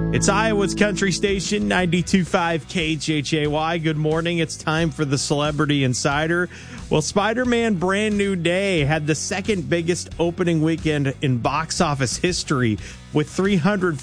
It's Iowa's country station, 92.5 KHHAY. Good morning. It's time for the Celebrity Insider. Well, Spider-Man Brand New Day had the second biggest opening weekend in box office history with